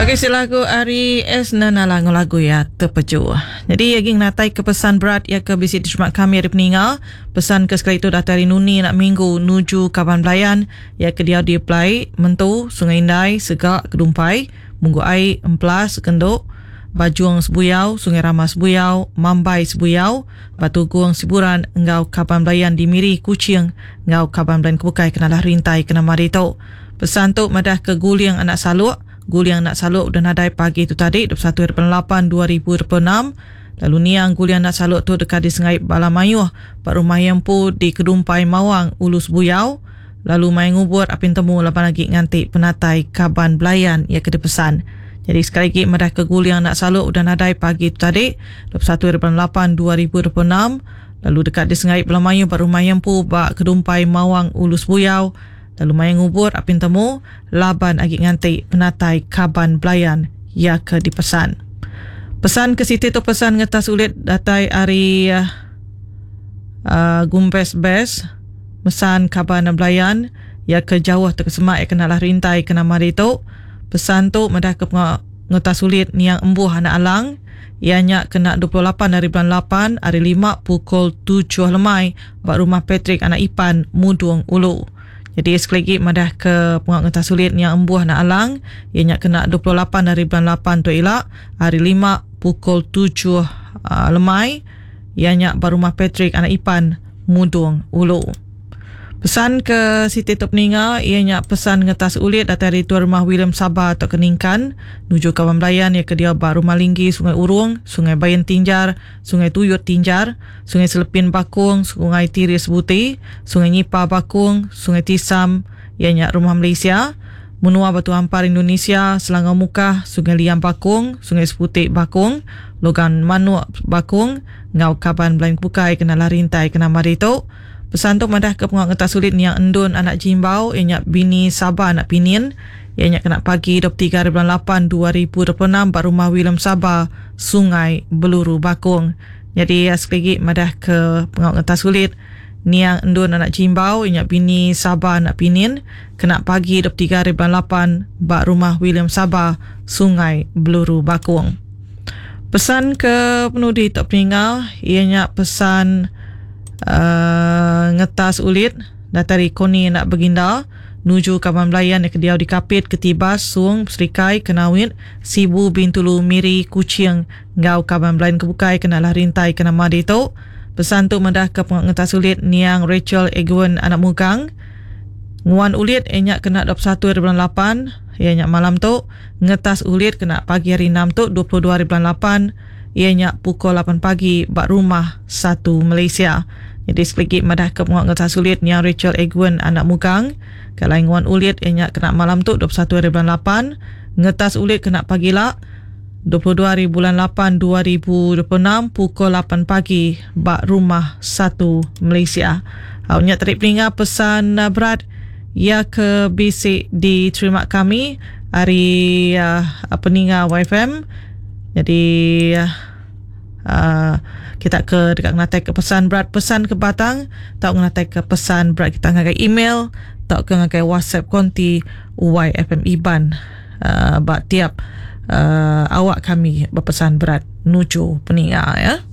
Okey, si lagu Ari S na lagu ya terpeju. Jadi aging natai ke pesan berat ya ke bisi di Jumat kami hari peningal. Pesan ke sekali itu datari nuni nak minggu nuju Kaban Belayan ya ke dia di apply mentu Sungai Indai segak kedumpai munggu ai emplas kenduk Bajuang Sebuyau, Sungai Ramas Sebuyau, Mambai Sebuyau, Batu Guang Siburan, engau Kaban Belayan di Miri Kuching, engau Kaban Belayan Kebukai kenalah rintai kena marito. Pesan tu madah ke Guliang anak saluk. Guliang nak saluk dan nadai pagi itu tadi 21/8/2026. Lalu niang guliang nak saluk tu dekat di Sengai Balamayuh, Pak Rumah Yempu di Kedumpai Mawang Ulus Buyau. Lalu mai ngubur apin temu lapan lagi nganti penatai Kaban Belayan ya kena pesan. Jadi sekali lagi madah ke guliang nak saluk dan nadai pagi itu tadi 21/8/2026. Lalu dekat di Sengai Balamayuh, Pak Rumah Yempu Pak Kedumpai Mawang Ulus Buyau. Lalu mai ngubur apin temu laban agi nganti penatai Kaban Belayan ya ke dipesan. Pesan ke Siti tu pesan ngetas ulit datai ari Gumpes Bes pesan Kaban Belayan ya ke jauh terkesemak ya kenalah rintai kena mari tu. Pesan tu madah ke ngetas ulit niang embuh anak alang ianya kena 28 hari bulan 8 hari 5 pukul 7 lemai Pak Rumah Patrick anak Ipan Mudung Ulu. Jadi sekali lagi madah ke pengak ngetas sulit yang embuah nak alang ianya kena 28 hari bulan 8 tu elak hari 5 pukul 7 lemai ianya Pak Rumah Patrick anak Ipan Mudung Ulu. Pesan ke Siti Tok Peninga ianya pesan ngetas ulit dari Tuan Rumah William Sabah Tok Keningkan nuju Kaban Belayan ya ke dia Pak Rumah Linggi Sungai Urung, Sungai Bayan Tinjar, Sungai Tuyut Tinjar, Sungai Selepin Bakung, Sungai Tiris Buti, Sungai Nyipa Bakung, Sungai Tisam ianya Rumah Malaysia, Menua Batu Ampar Indonesia, Selangor Mukah, Sungai Liam Bakung, Sungai Seputik Bakung, Logan Manuk Bakung, Ngau Kaban Belayan Kebukai kena larintai kena marito. Pesan tu madah ke pengak ngetas sulit yang endun anak Jimbau ianya bini Sabah anak Pinin ianya kena pagi 23/8/2026 Pak Rumah William Sabah Sungai Beluru Bakung. Jadi sekali lagi madah ke pengak ngetas sulit niang endun anak Jimbau ianya bini Sabah anak Pinin kena pagi 23/8 Pak Rumah William Sabah Sungai Beluru Bakung. Pesan ke penudi Tok Peningal ianya pesan ngetas ulit datari Koni nak Beginda nuju Kaban Belayan yang kediau di Kapit, Ketibas, Suung, Serikai, Kenawit, Sibu, Bintulu, Miri, Kuching, Ngau Kaban Belayan Kebukai kenalah rintai kena madito. Pesan tu mendah ke ngetas ulit niang Rachel Egwen anak Mugang. Nguan ulit enyak kena 21/8 ianya malam tu. Ngetas ulit kena pagi hari 6 tu 22/8 ianya pukul 8 pagi Bak Rumah 1 Malaysia. Jadi sedikit madah ke pengak ngetas ulit yang Rachel Egwen anak Mugang. Kalau nguan ulit ianya kena malam tu 21/8. Ngetas ulit kena pagi lah 22/8/2026 pukul 8 pagi Bak Rumah 1 Malaysia. Awaknya tarik peningat pesan berat ya ke bisik diterima kami hari peningat YFM. Jadi kita ke dekat ngatai ke pesan berat pesan ke batang tak ngatai ke pesan berat kita ngakai email tak ke ngakai WhatsApp konti YFM Iban bak tiap awak kami berpesan berat nuju peningat ya.